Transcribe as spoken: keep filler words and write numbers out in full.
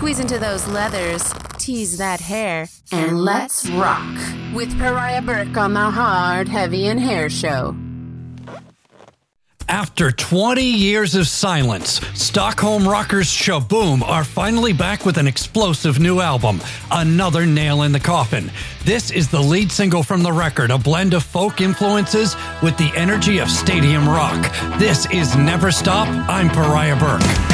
Squeeze into those leathers, tease that hair, and let's rock with Pariah Burke on the Hard, Heavy, and Hair Show. After twenty years of silence, Stockholm rockers Shaboom are finally back with an explosive new album, another nail in the coffin. This is the lead single from the record, a blend of folk influences with the energy of stadium rock. This is Never Stop. I'm Pariah Burke.